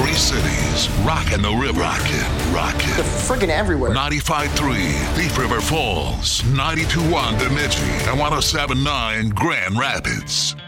Three cities, rockin' the river. Rockin'. They're friggin' everywhere. 95.3 Thief River Falls, 92.1 Bemidji, and 107.9 Grand Rapids.